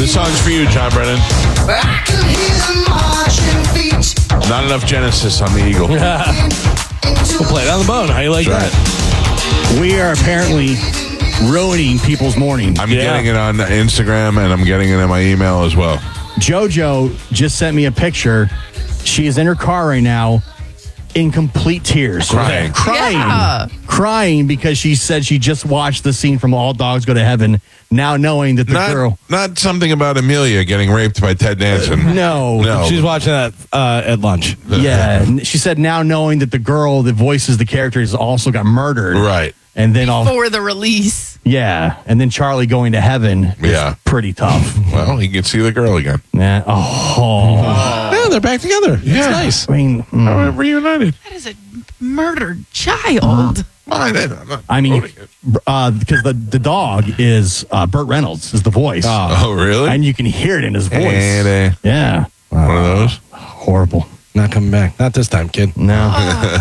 This song's for you, John Brennan. I can hear the marching feet. Not enough Genesis on the Eagle. We'll play it on the bone. How you like That's that? We are apparently ruining people's morning. I'm getting it on Instagram, and I'm getting it in my email as well. JoJo just sent me a picture. She is in her car right now in complete tears. Crying. Crying because she said she just watched the scene from All Dogs Go to Heaven, now knowing that the girl... Not something about Amelia getting raped by Ted Danson. No. She's watching that at lunch. Yeah. She said now knowing that the girl that voices the characters also got murdered. Right. And then For the release. Yeah. And then Charlie going to heaven is pretty tough. Well, he can see the girl again. Yeah. Yeah, they're back together. Yeah. It's nice. I mean... Reunited. That is a murdered child. I mean, because the dog is Burt Reynolds is the voice. Oh, really? And you can hear it in his voice. And, yeah. One of those? Horrible. Not coming back. Not this time, kid. No.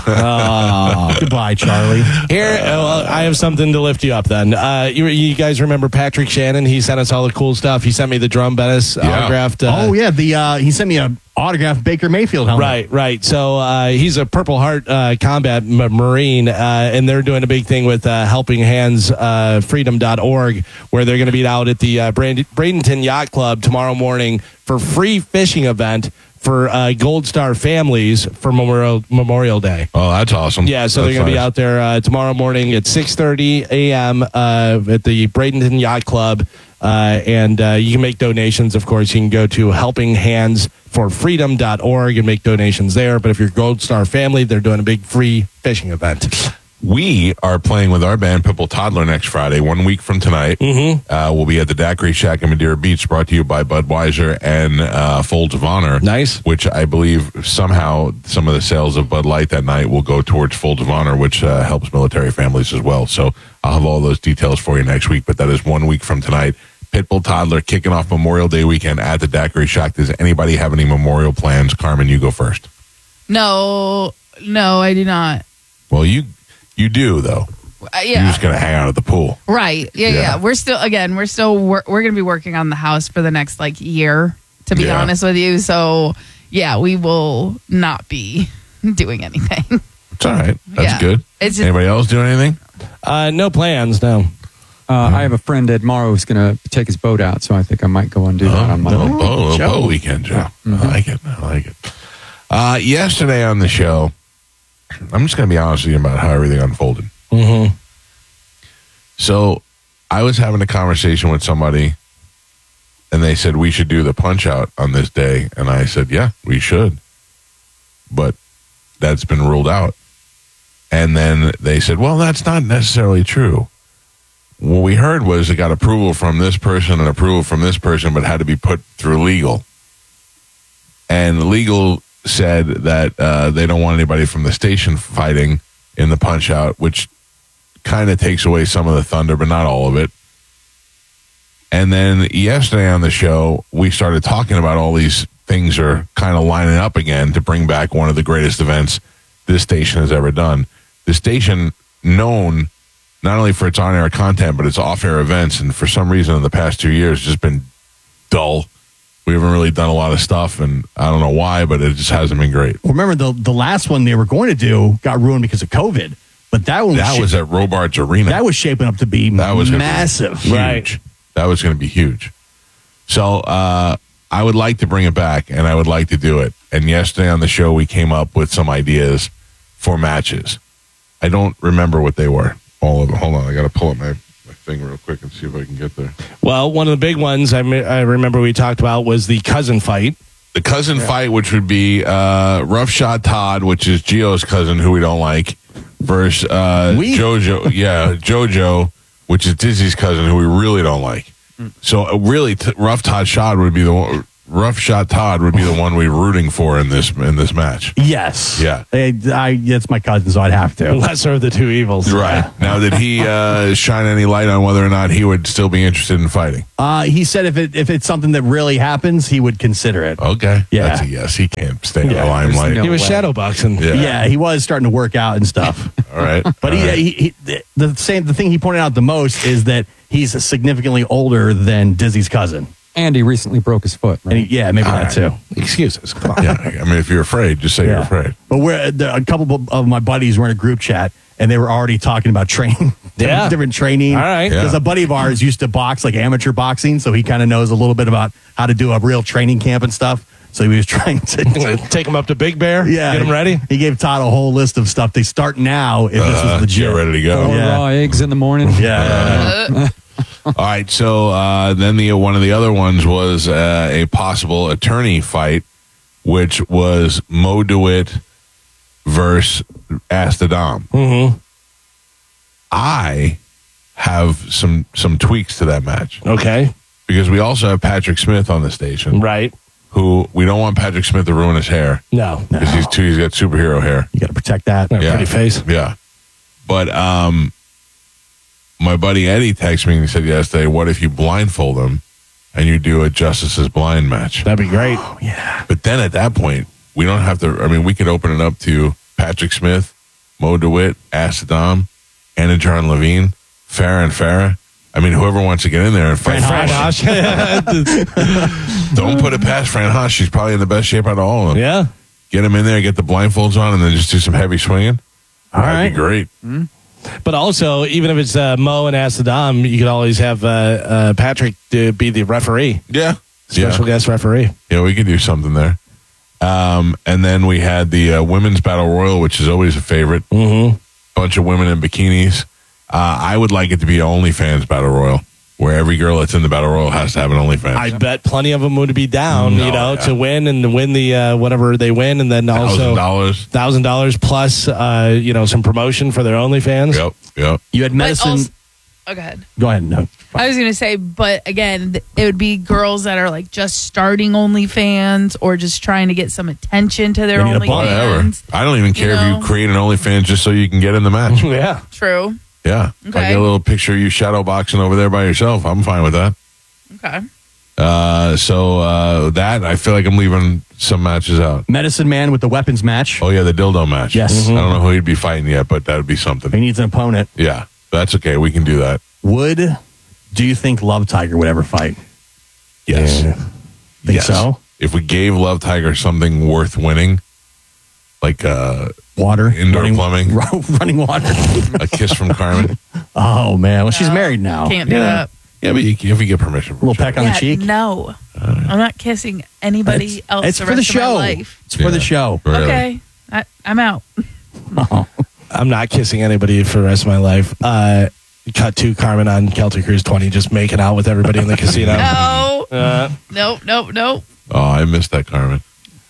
Goodbye, Charlie. Here, I have something to lift you up then. You guys remember Patrick Shannon? He sent us all the cool stuff. He sent me the Drum Bettis autographed. He sent me a autographed Baker Mayfield helmet. Right. So he's a Purple Heart combat Marine, and they're doing a big thing with Helping Hands Freedom.org, where they're going to be out at the Bradenton Yacht Club tomorrow morning for free fishing event for Gold Star families for Memorial Day. Oh, that's awesome. Yeah, so they're going to be out there tomorrow morning at 6:30 a.m. At the Bradenton Yacht Club. And you can make donations, of course. You can go to helpinghandsforfreedom.org and make donations there. But if you're a Gold Star family, they're doing a big free fishing event. We are playing with our band Pitbull Toddler next Friday, 1 week from tonight. Mm-hmm. We'll be at the Daiquiri Shack in Madeira Beach, brought to you by Budweiser and Folds of Honor. Nice. Which I believe somehow some of the sales of Bud Light that night will go towards Folds of Honor, which helps military families as well. So I'll have all those details for you next week, but that is 1 week from tonight. Pitbull Toddler kicking off Memorial Day weekend at the Daiquiri Shack. Does anybody have any memorial plans? Carmen, you go first. No, I do not. Well, you do, though. Yeah. You're just going to hang out at the pool. Right. Yeah. We're going to be working on the house for the next year, to be honest with you. So, we will not be doing anything. It's all right. That's good. Anybody else doing anything? No plans, no. I have a friend, Ed Morrow, who's going to take his boat out, so I think I might go and do that on Monday. Boat weekend, Joe. Mm-hmm. I like it. Yesterday on the show, I'm just going to be honest with you about how everything unfolded. Mm-hmm. So I was having a conversation with somebody, and they said we should do the punch out on this day. And I said, yeah, we should. But that's been ruled out. And then they said, well, that's not necessarily true. What we heard was it got approval from this person and approval from this person, but had to be put through legal. And legal said that they don't want anybody from the station fighting in the punch out, which kind of takes away some of the thunder, but not all of it. And then yesterday on the show, we started talking about all these things are kind of lining up again to bring back one of the greatest events this station has ever done. The station known not only for its on-air content, but its off-air events, and for some reason in the past 2 years, just been dull. We haven't really done a lot of stuff, and I don't know why, but it just hasn't been great. Well, remember, the last one they were going to do got ruined because of COVID, but that one was at Robards Arena. That was shaping up to be massive. Huge. Right. That was going to be huge. So I would like to bring it back, and I would like to do it. And yesterday on the show, we came up with some ideas for matches. I don't remember what they were. All of them. Hold on, I got to pull up my thing real quick and see if I can get there. Well, one of the big ones I remember we talked about was the cousin fight. The cousin fight, which would be Rough Shot Todd, which is Gio's cousin, who we don't like, versus JoJo. Yeah, JoJo, which is Dizzy's cousin, who we really don't like. So really, Rough Shot Todd would be the one. Rough Shot Todd would be the one we're rooting for in this match. Yes. Yeah. It's my cousin, so I'd have to. Lesser of the two evils. Right. Yeah. Now, did he shine any light on whether or not he would still be interested in fighting? He said if it's something that really happens, he would consider it. Okay. Yeah. That's a yes. He can't stay in the limelight. He was shadowboxing. Yeah, he was starting to work out and stuff. All right. But the thing he pointed out the most is that he's significantly older than Dizzy's cousin. And he recently broke his foot. Right? And yeah, maybe that too. Excuses. Come on. Yeah, I mean, if you're afraid, just say you're afraid. But a couple of my buddies were in a group chat, and they were already talking about training, Yeah. different training. All right. Because a buddy of ours used to box, like amateur boxing, so he kind of knows a little bit about how to do a real training camp and stuff. So he was trying to Take him up to Big Bear. Yeah, Get him ready. He gave Todd a whole list of stuff. They start now if this was legit. Get ready to go. Four Yeah. raw eggs in the morning. Yeah. All right, so then one of the other ones was a possible attorney fight, which was Mo DeWitt versus Astrodome. Mm-hmm. I have some tweaks to that match Okay. because we also have Patrick Smith on the station, Right. who we don't want Patrick Smith to ruin his hair No. because he's got superhero hair. You got to protect that. Yeah. Pretty face. Yeah. But my buddy Eddie texted me and he said yesterday, what if you blindfold him and you do a Justice is Blind match? That'd be great. But then at that point, we don't have to, I mean, we could open it up to Patrick Smith, Mo DeWitt, Astrodome, Anna John Levine, Farrah. I mean, whoever wants to get in there and fight. Fran Hosh. Don't put it past Fran Hosh. She's probably in the best shape out of all of them. Yeah. Get him in there, get the blindfolds on, and then just do some heavy swinging. All That'd right. be great. But also, even if it's Mo and Astrodome, you could always have Patrick to be the referee, Yeah. special guest referee. Yeah, we could do something there. And then we had the Women's Battle Royal, which is always a favorite. Mm-hmm. Bunch of women in bikinis. I would like it to be an OnlyFans Battle Royal, where every girl that's in the Battle Royal has to have an OnlyFans. I bet plenty of them would be down, No, yeah. to win and to win the whatever they win, and then also $1,000. $1,000 plus, some promotion for their OnlyFans. Yep. You had But medicine. also, oh, go ahead. Go ahead. No. I was going to say, but again, it would be girls that are like just starting OnlyFans or just trying to get some attention to their They need a bump. Whatever. OnlyFans. I don't even care if know? you create an OnlyFans just so you can get in the match. Yeah. True. Yeah. If I Okay. get a little picture of you shadow boxing over there by yourself, I'm fine with that. Okay. So that, I feel like I'm leaving some matches out. Medicine Man with the weapons match. Oh, yeah, the dildo match. Yes. I don't know who he'd be fighting yet, but that would be something. He needs an opponent. Yeah, that's okay. We can do that. Do you think Love Tiger would ever fight? Yes. Think Yes. so? If we gave Love Tiger something worth winning, like Water. Indoor running, plumbing. Running water. a kiss from Carmen. Oh, man. Well, she's married now. Can't do that. Yeah, but if you get permission A from little peck on Yeah, the cheek. no. I'm not kissing anybody else It's the for the rest of my show. life. It's for the show. Really. Okay. I'm out. I'm not kissing anybody for the rest of my life. Cut to Carmen on Celtic Cruise 20, just making out with everybody in the casino. No. Nope. Oh, I missed that, Carmen.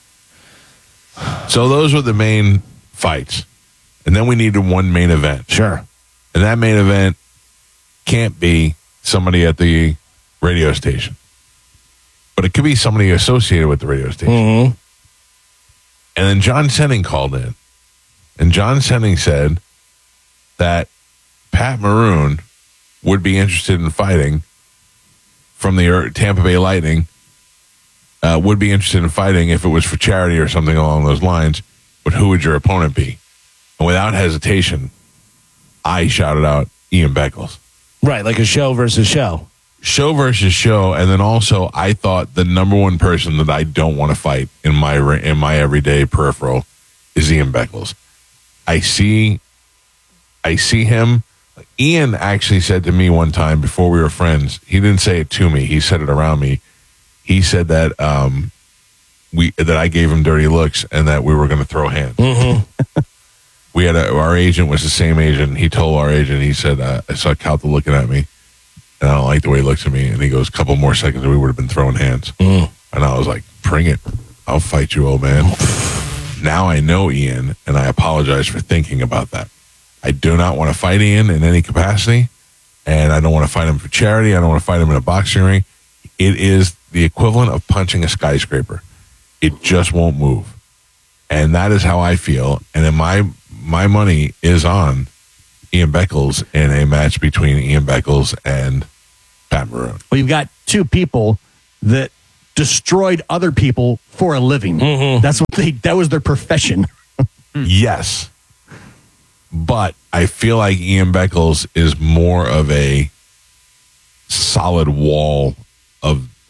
So those were the main fights. And then we needed one main event. Sure. And that main event can't be somebody at the radio station. But it could be somebody associated with the radio station. Mm-hmm. And then John Senning called in. And John Senning said that Pat Maroon would be interested in fighting from the Tampa Bay Lightning, would be interested in fighting if it was for charity or something along those lines. But who would your opponent be? And without hesitation, I shouted out Ian Beckles. Right, like a show versus show. Show versus show, and then also I thought the number one person that I don't want to fight in my everyday peripheral is Ian Beckles. I see him. Ian actually said to me one time before we were friends. He didn't say it to me. He said it around me. He said that that I gave him dirty looks and that we were going to throw hands. Mm-hmm. We had our agent was the same agent. He told our agent. He said, "I saw Calta looking at me, and I don't like the way he looks at me." And he goes, "Couple more seconds, and we would have been throwing hands." And I was like, "Bring it! I'll fight you, old man." Now I know Ian, and I apologize for thinking about that. I do not want to fight Ian in any capacity, and I don't want to fight him for charity. I don't want to fight him in a boxing ring. It is the equivalent of punching a skyscraper. It just won't move, and that is how I feel. And in my money is on Ian Beckles in a match between Ian Beckles and Pat Maroon. Well, you've got two people that destroyed other people for a living. Mm-hmm. That was their profession. Yes. But I feel like Ian Beckles is more of a solid wall of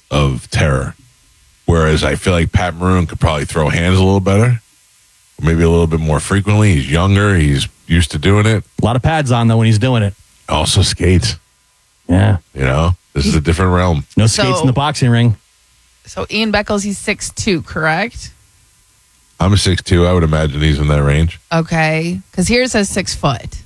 of terror. Whereas I feel like Pat Maroon could probably throw hands a little better, or maybe a little bit more frequently. He's younger. He's used to doing it. A lot of pads on, though, when he's doing it. Also skates. Yeah. You know, this is a different realm. No skates in the boxing ring. So Ian Beckles, he's 6'2", correct? I'm a 6'2". I would imagine he's in that range. Okay, because here it says 6 foot.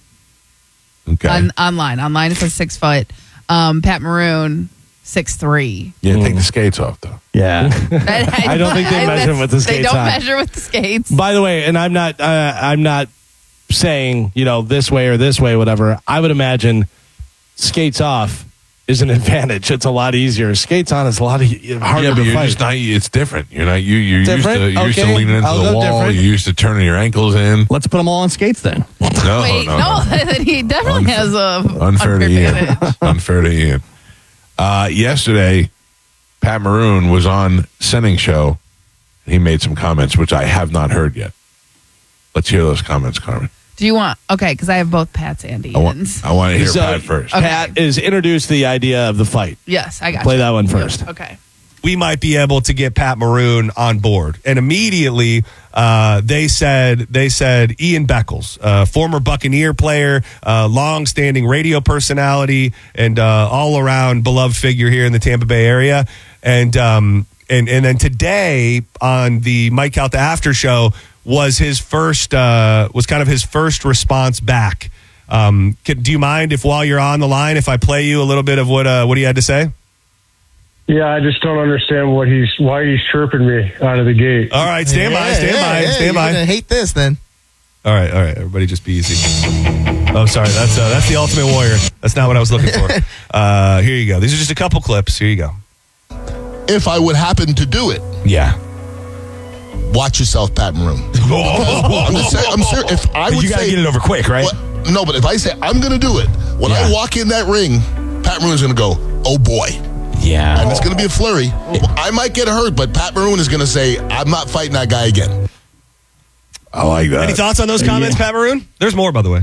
Okay. Online it says 6 foot. Pat Maroon, 6'3". Yeah, take the skates off, though. Yeah. I don't think they measure with the skates They don't on. measure with the skates. By the way, and I'm not saying, this way or this way, whatever. I would imagine skates off is an advantage. It's a lot easier. Skates on is a lot harder Yeah, but to you're fight. just not. It's different. You're not. You're used Different? to Okay. leaning into I'll the go wall. different. You're used to turning your ankles in. Let's put them all on skates then. No, Wait, no. he definitely has a Unfair to Ian. advantage. Unfair to Ian. Yesterday, Pat Maroon was on Senning show. And he made some comments, which I have not heard yet. Let's hear those comments, Carmen. Do you want? Okay, because I have both Pat's and I want Ian's. to hear So, Pat first. Pat is introduced the idea of the fight. Yes, I got Play you. that one first. Okay. we might be able to get Pat Maroon on board. And immediately they said Ian Beckles, former Buccaneer player, long-standing radio personality, and all-around beloved figure here in the Tampa Bay area. And then today on the Mike Out the After Show was his first kind of his first response back. Do you mind if while you're on the line, if I play you a little bit of what he had to say? Yeah, I just don't understand why he's chirping me out of the gate. All right, stand by. You're gonna hate this then. All right. Everybody, just be easy. Oh, sorry. That's the Ultimate Warrior. That's not what I was looking for. Here you go. These are just a couple clips. Here you go. If I would happen to do it, Yeah. watch yourself, Pat Maroon. I'm serious. If I would You got to say, get it over quick, right? no, but if I say I'm going to do it, when I walk in that ring, Pat Maroon's going to go, oh boy. Yeah. And it's going to be a flurry. I might get hurt, but Pat Maroon is going to say, I'm not fighting that guy again. I like that. Any thoughts on those comments, Pat Maroon? There's more, by the way.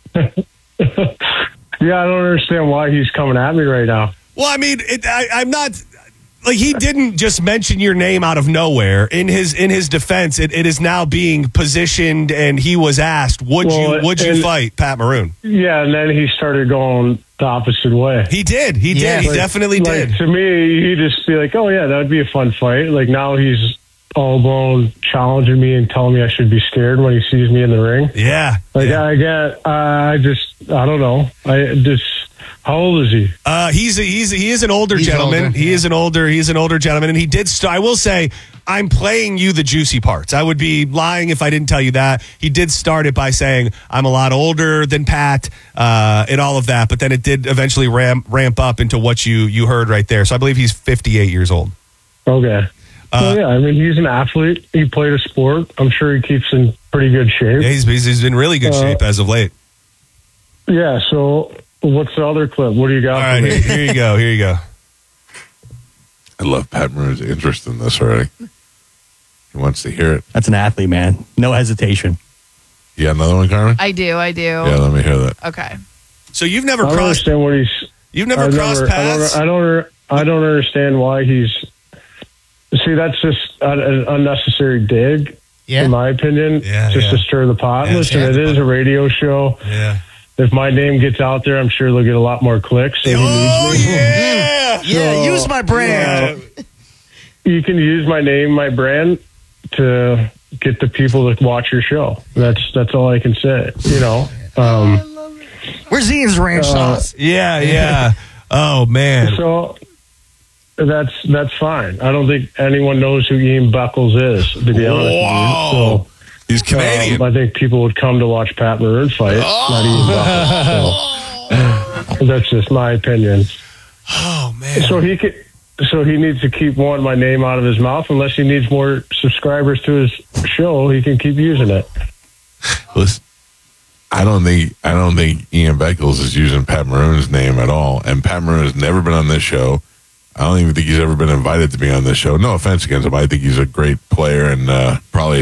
Yeah, I don't understand why he's coming at me right now. Well, I mean, I'm not... Like, he didn't just mention your name out of nowhere. In his defense, it is now being positioned, and he was asked, would you fight Pat Maroon? Yeah, and then he started going the opposite way. He did. He definitely did. To me, he'd just be like, oh, yeah, that would be a fun fight. Like, now he's all blown challenging me and telling me I should be scared when he sees me in the ring. Yeah. Like, I don't know. How old is he? He is an older gentleman. Older, he is an older gentleman, and he did. I will say, I'm playing you the juicy parts. I would be lying if I didn't tell you that. He did start it by saying I'm a lot older than Pat, and all of that. But then it did eventually ramp up into what you heard right there. So I believe he's 58 years old. Okay. Yeah, I mean, he's an athlete. He played a sport. I'm sure he keeps in pretty good shape. Yeah, he's been really good shape as of late. Yeah, so what's the other clip? What do you got All for right, me? here you go. I love Pat Maroon's interest in this already. He wants to hear it. That's an athlete, man. No hesitation. You got another one, Carmen? I do. Yeah, let me hear that. Okay. So you've never I don't crossed. understand what he's. You've never crossed paths. I don't understand why he's. See, that's just an unnecessary dig, in my opinion. Yeah, just to stir the pot. Yeah, Listen, stir it the is pot. a radio show. Yeah. If my name gets out there, I'm sure they'll get a lot more clicks. So he Oh needs me. yeah. Yeah, use my brand. You can use my name, my brand, to get the people to watch your show. That's all I can say. You know. Where's Ian's ranch sauce? Yeah. Oh man. So that's fine. I don't think anyone knows who Ian Beckles is, to be honest Whoa. with you. He's Canadian. I think people would come to watch Pat Maroon fight, not Ian Beckles. So that's just my opinion. Oh man. So he needs to keep wanting my name out of his mouth. Unless he needs more subscribers to his show, he can keep using it. Listen, I don't think Ian Beckles is using Pat Maroon's name at all. And Pat Maroon has never been on this show. I don't even think he's ever been invited to be on this show. No offense against him. I think he's a great player and probably